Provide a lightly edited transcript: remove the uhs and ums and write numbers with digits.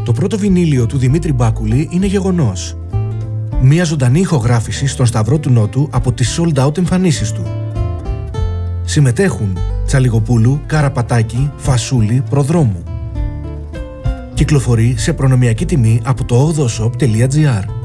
Το πρώτο βινίλιο του Δημήτρη Μπάκουλη είναι γεγονός. Μία ζωντανή ηχογράφηση στον Σταυρό του Νότου από τις sold out εμφανίσεις του. Συμμετέχουν Τσαλιγοπούλου, Καραπατάκη, Φασούλη, Προδρόμου. Κυκλοφορεί σε προνομιακή τιμή από το 8shop.gr.